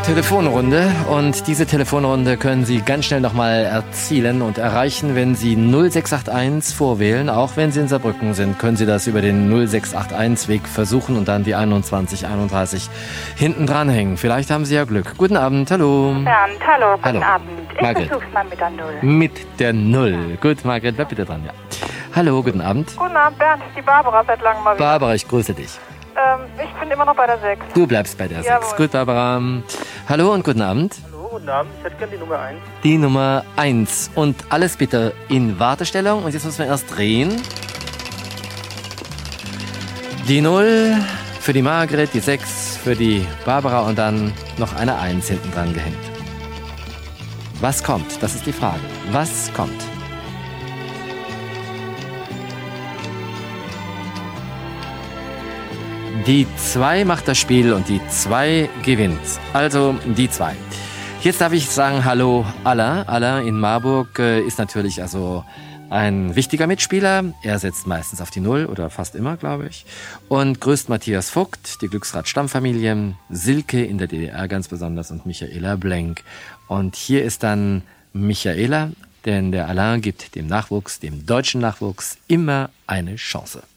Telefonrunde, und diese Telefonrunde können Sie ganz schnell nochmal erzielen und erreichen, wenn Sie 0681 vorwählen. Auch wenn Sie in Saarbrücken sind, können Sie das über den 0681-Weg versuchen und dann die 2131 hinten dranhängen. Vielleicht haben Sie ja Glück. Guten Abend, hallo. Bernd, hallo, guten Hallo. Abend. Ich Margret. versuch's mal mit der Null. Mit der Null. Gut, Margret, bleib bitte dran, ja. Hallo, guten Abend. Guten Abend, Bernd, die Barbara seit langem mal wieder. Barbara, ich grüße dich. Ich bin immer noch bei der 6. Du bleibst bei der 6. Jawohl. Gut, Barbara. Hallo und guten Abend. Hallo, guten Abend. Ich hätte gerne die Nummer 1. Die Nummer 1. Und alles bitte in Wartestellung. Und jetzt müssen wir erst drehen. Die 0 für die Margret, die 6 für die Barbara und dann noch eine 1 hinten dran gehängt. Was kommt? Das ist die Frage. Was kommt? Die 2 macht das Spiel und die 2 gewinnt. Also die 2. Jetzt darf ich sagen, hallo Alla. Alla in Marburg ist natürlich also ein wichtiger Mitspieler. Er setzt meistens auf die 0 oder fast immer, glaube ich. Und grüßt Matthias Vogt, die Glücksrad-Stammfamilie, Silke in der DDR ganz besonders und Michaela Blenk. Und hier ist dann Michaela, denn der Alain gibt dem Nachwuchs, dem deutschen Nachwuchs, immer eine Chance.